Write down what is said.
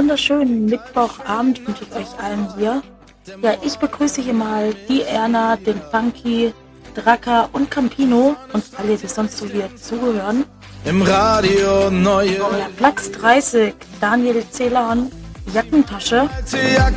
wunderschönen Mittwochabend wünsche ich euch allen hier. Ja, ich begrüße hier mal die Erna, den Funky, Dracker und Campino und alle, die sonst so hier zugehören. Im Radio neue Ja, Platz 30, Daniel Celan, Jackentasche. Jacke